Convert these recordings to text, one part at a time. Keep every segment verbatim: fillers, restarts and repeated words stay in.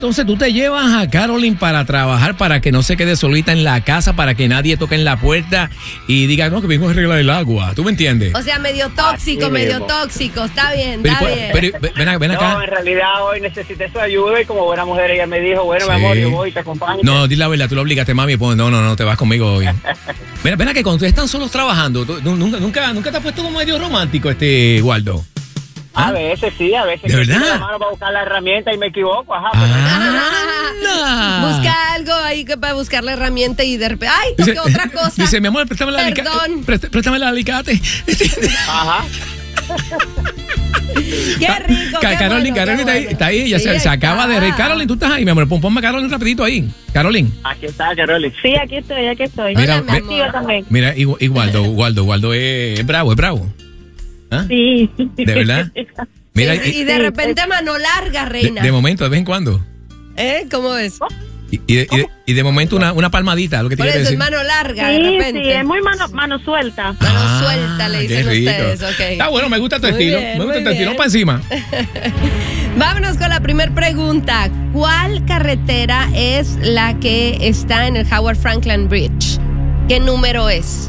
Entonces tú te llevas a Carolyn para trabajar, para que no se quede solita en la casa, para que nadie toque en la puerta y diga, no, que vengo a arreglar el agua. ¿Tú me entiendes? O sea, medio tóxico, Así medio mismo. tóxico. Está bien, Pero, está pero, bien. pero, ven, acá, ven acá. No, en realidad hoy necesité su ayuda y como buena mujer ella me dijo, bueno, Sí. mi amor, yo voy, te acompaño. No, di la verdad, tú lo obligaste, mami. Pues, no, no, no, te vas conmigo hoy. Ven, ven acá, cuando ustedes están solos trabajando, ¿tú, tú- nunca, nunca, nunca te has puesto como medio romántico, este Waldo? A veces sí, a veces ¿De que verdad? tiro la mano para buscar la herramienta y me equivoco, ajá. Pues, ¡Anda! Busca algo ahí que para buscar la herramienta y de repente. ¡Ay, toqué Dice- otra cosa! Dice, mi amor, préstame el alicate. Perdón. Préstame, préstame el alicate. Ajá. ¡Qué rico! Ca- qué Carolyn, bueno, Carolyn qué está ahí, bueno. está ahí, ella Sí, se, se acaba de está. reír. Carolyn, tú estás ahí, mi amor. Pon, ponme a Carolyn rapidito ahí. Carolyn. Aquí está, Carolyn. Sí, aquí estoy, aquí estoy. Mira, Hola, mi mi- amor. Activa también. Mira, y, y Waldo, Waldo, Waldo es, es bravo, es bravo. ¿Ah? Sí. ¿De verdad? Mira, Sí, y de repente mano larga, de, reina. de momento, de vez en cuando. ¿Eh? ¿Cómo es? Y, y de, y de- y de momento una, una palmadita, lo que te Por quiero eso es decir. mano larga, de Sí, repente. sí, es muy mano, mano suelta. Mano Ah, suelta, le qué dicen rico. ustedes, ok. Está bueno, me gusta tu Muy estilo. bien, me gusta muy tu estilo. bien. Para encima. Vámonos con la primera pregunta. ¿Cuál carretera es la que está en el Howard Franklin Bridge? ¿Qué número es?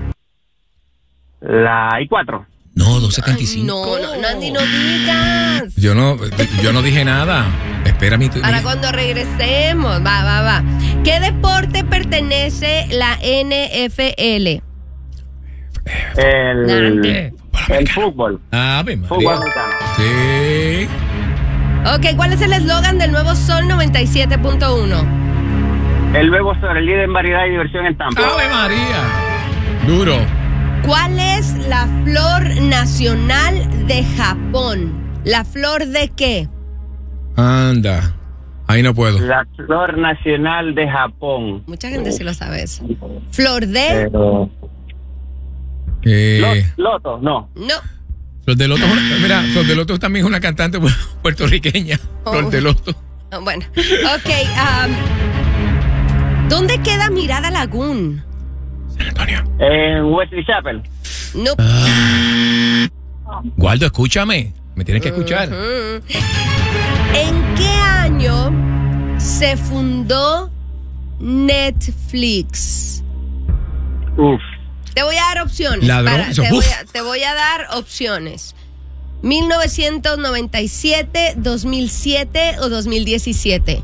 La I cuatro. No, doscientos setenta y cinco. No, no, no, Andy, no digas. Yo no, yo no dije nada. Espera mi. Para cuando regresemos. Va, va, va. ¿Qué deporte pertenece la N F L? El, Nante. el fútbol. Ah, ven, Fútbol María. americano. Sí. Ok, ¿cuál es el eslogan del nuevo Sol noventa y siete punto uno? El nuevo sobre el líder en variedad y diversión en Tampa. Ave María. Duro. ¿Cuál es la flor nacional de Japón? ¿La flor de qué? Anda. Ahí no puedo. La flor nacional de Japón. Mucha gente sí lo sabe eso. ¿Flor de? Pero... Eh, Lot- Loto, no. No. Flor de Loto, es una- mira, Flor de Loto también es una cantante pu- puertorriqueña. Oh. Flor de Loto. Ah, Bueno, ok. um, ¿dónde queda Mirada Lagoon? San Antonio. En Wesley Chapel. No. Waldo, escúchame. Me tienes que escuchar. Ujú. ¿En qué año se fundó Netflix? Uf. Te voy a dar opciones. Ladrón, para- eso, te, voy uf. a, te voy a dar opciones. mil novecientos noventa y siete, dos mil siete o dos mil diecisiete.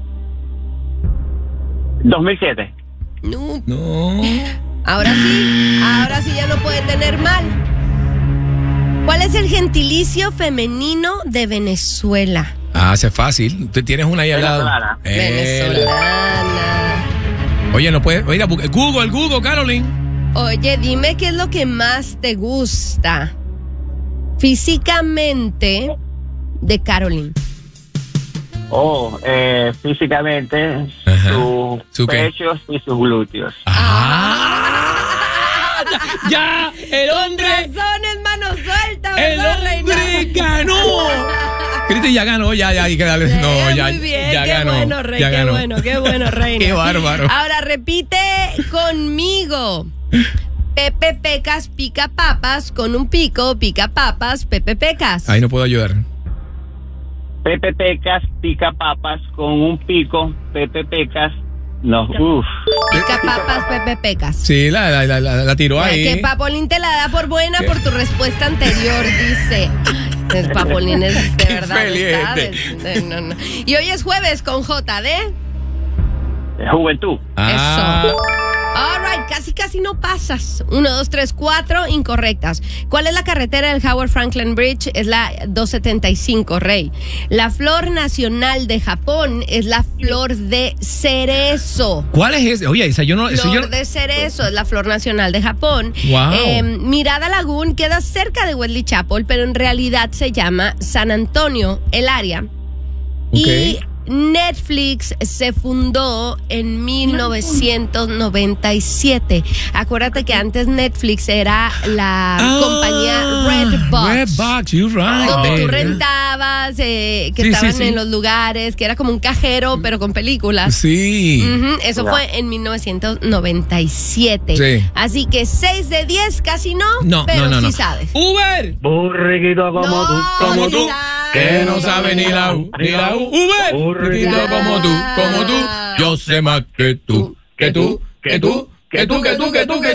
dos mil siete. No. No. Ahora sí, ahora sí ya no puede tener mal. ¿Cuál es el gentilicio femenino de Venezuela? Ah, hace fácil. Tú tienes una ahí al lado. Venezolana. Eh, Venezolana. Oye, no puedes. Oye, bu- Google, Google, Carolyn. Oye, dime qué es lo que más te gusta físicamente de Carolyn. Oh, eh, físicamente, Ajá. sus ¿Su qué? pechos y sus glúteos. ¡Ah! ¡Ya! ¡El hombre! Razones, mano suelta, ¡El ¿verdad, reina? hombre ganó! Cristi ya ganó, ya, ya, hay que darle. No, Eh, ya, muy bien, ya qué ganó. bueno, Rey, ya qué ganó. bueno, qué bueno, Reina. Qué bárbaro. Ahora repite conmigo. Pepe Pecas pica papas con un pico, pica papas, Pepe Pecas. Ahí no puedo ayudar. Pepe Pecas pica papas con un pico. Pepe Pecas, no, uff. Pica papas, Pepe Pecas. Sí, la, la, la, la, la tiró ahí. Que Papolín te la da por buena ¿Qué? por tu respuesta anterior, dice. Ay, el Papolín es de Qué verdad. feliz está este. de- de- no, no. Y hoy es jueves con J D. Juventud. Ah, Eso. All right, casi casi no pasas. Uno, dos, tres, cuatro incorrectas. ¿Cuál es la carretera del Howard Franklin Bridge? Es la doscientos setenta y cinco, Rey. La flor nacional de Japón es la flor de cerezo. ¿cuál es ese? Oye, esa yo no. Eso Flor yo, de cerezo es la flor nacional de Japón. Wow. Eh, Mirada Lagoon queda cerca de Wesley Chapel, pero en realidad se llama San Antonio, el área. Y Netflix se fundó en mil novecientos noventa y siete. Acuérdate que antes Netflix era la Ah, compañía Redbox. Redbox, you're right. Donde tú baby. rentabas, eh, que Sí, estaban sí, sí. en los lugares, que era como un cajero, pero con películas. Sí. Ujú, eso Ya. fue en mil novecientos noventa y siete. Sí. Así que seis de diez casi no, No, pero no, no, sí no. sabes. Uber. Burriguito como No, tú, como sí tú. sabes. que no sabe ni la U, ni la U. V, chiquito como tú, como tú. Yo sé más que tú, que tú, que tú, que tú, que tú, que tú, que tú.